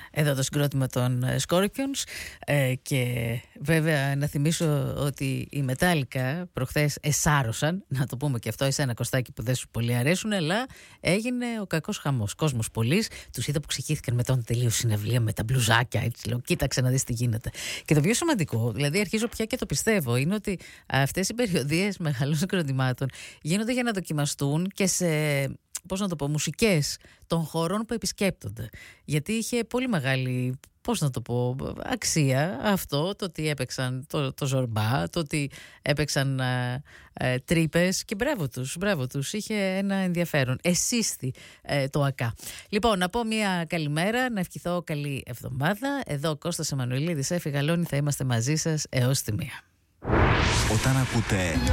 εδώ το συγκρότημα των Scorpions. Και βέβαια να θυμίσω ότι οι Metallica προχθές εσάρωσαν, να το πούμε και αυτό, εσένα Κωστάκη που δεν σου πολύ αρέσουν, αλλά έγινε ο κακός χαμός. Κόσμος πολλής, τους είδα που ξεχύθηκαν μετά τον τελείω συναυλία με τα μπλουζάκια, έτσι λέω, κοίταξε να δεις τι γίνεται. Και το πιο σημαντικό, δηλαδή αρχίζω πια και το πιστεύω, είναι ότι αυτές οι περιοδίες μεγάλων συγκροτημάτων γίνονται για να δοκιμαστούν και σε, πώς να το πω, μουσικές των χωρών που επισκέπτονται. Γιατί είχε πολύ μεγάλη, πώς να το πω, αξία αυτό, το ότι έπαιξαν το Ζορμπά, το ότι έπαιξαν τρύπες, και μπράβο τους, είχε ένα ενδιαφέρον. Εσύστη το ΑΚΑ. Λοιπόν, να πω μια καλημέρα, να ευχηθώ καλή εβδομάδα. Εδώ Κώστας Εμμανουηλίδης, Έφη Γαλώνη, θα είμαστε μαζί σας έως τη 1. Όταν ακούτε